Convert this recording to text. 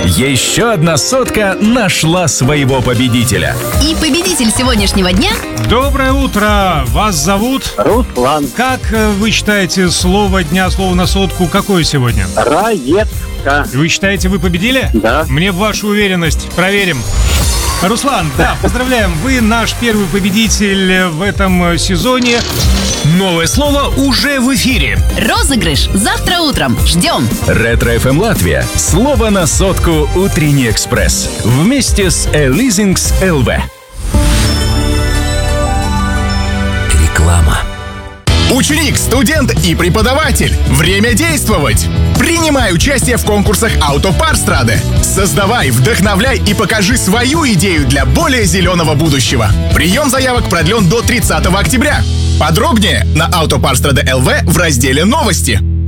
Еще одна сотка нашла своего победителя. И победитель сегодняшнего дня... Доброе утро! Вас зовут? Руслан. Как вы считаете слово дня, слово на сотку, какое сегодня? Раецка. Вы считаете, вы победили? Да. Мне в вашу уверенность. Проверим. Руслан, да, поздравляем. Вы наш первый победитель в этом сезоне. Новое слово уже в эфире. Розыгрыш завтра утром. Ждем. Ретро-ФМ Латвия. Слово на сотку «Утренний экспресс». Вместе с Элизингс ЛВ. Реклама. Ученик, студент и преподаватель. Время действовать! Принимай участие в конкурсах Autoparstrade. Создавай, вдохновляй и покажи свою идею для более зеленого будущего. Прием заявок продлен до 30 октября. Подробнее на Autoparstrade ЛВ в разделе «Новости».